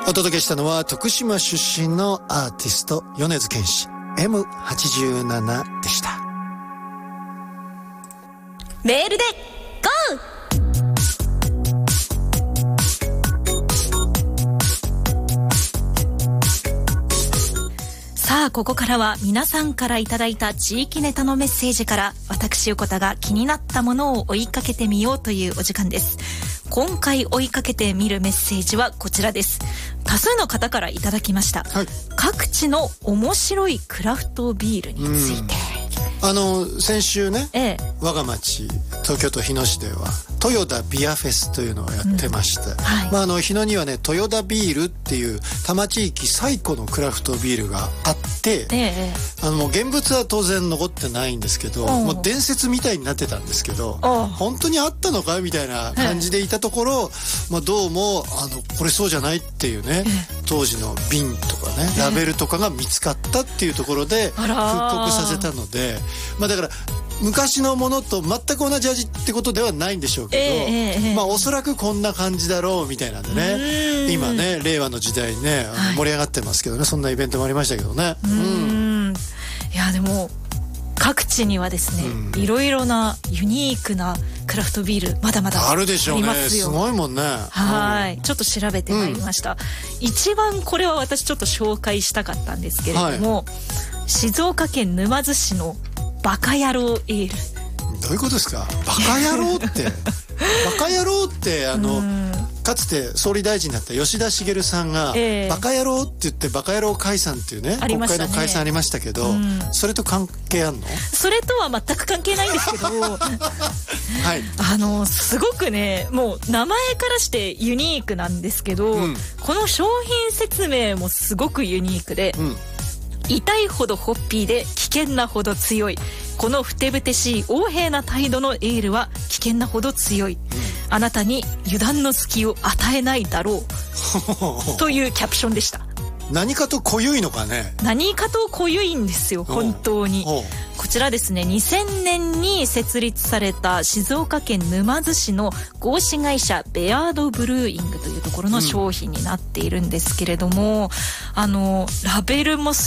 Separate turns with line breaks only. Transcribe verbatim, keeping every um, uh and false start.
お届けしたのは徳島出身のアーティスト米津玄師 エムはちじゅうなな でした。
メールでゴー。さあ、ここからは皆さんからいただいた地域ネタのメッセージから私横田が気になったものを追いかけてみようというお時間です。今回追いかけてみるメッセージはこちらです。多数の方からいただきました、はい、各地の面白いクラフトビールについて。
あの先週ね、ええ、我が町東京都日野市では豊田ビアフェスというのをやってまして、うんはい、まあ、あの日野にはね豊田ビールっていう多摩地域最古のクラフトビールがあって、ええ、あのもう現物は当然残ってないんですけど、もう伝説みたいになってたんですけど、本当にあったのかみたいな感じでいたところ、まあ、どうもあのこれそうじゃないっていうね、当時の瓶とかねラベルとかが見つかったっていうところで復刻させたので、まあ、だから昔のものと全く同じ味ってことではないんでしょうけど、えー、まあおそらくこんな感じだろうみたいなんでね、今ね令和の時代ね、はい、盛り上がってますけどね、そんなイベントもありましたけどね。うん、うん、
いやでも各地にはですね、うん、いろいろなユニークなクラフトビールまだまだありますよ。
あるでしょうね。すごいもんね。
はい、うん、ちょっと調べてまいりました、うん、一番これは私ちょっと紹介したかったんですけれども、はい、静岡県沼津市のバカ野郎エール。
どういうことですかバカ野郎ってバカ野郎ってあのかつて総理大臣だった吉田茂さんが、えー、バカ野郎って言ってバカ野郎解散っていう ね, ね国会の解散ありましたけど、うん、それと関係あんの？
それとは全く関係ないんですけどはい、あのすごくね、もう名前からしてユニークなんですけど、うん、この商品説明もすごくユニークで、うん、痛いほどホッピーで危険なほど強い、このふてぶてしい横柄な態度のエールは危険なほど強い、うん、あなたに油断の隙を与えないだろうというキャプションでした。
何かと濃ゆいのかね。
何かと濃ゆいんですよ本当に。こちらですね、にせんねんに設立された静岡県沼津市の合資会社ベアードブルーイングというところの商品になっているんですけれども、うん、あのラベルも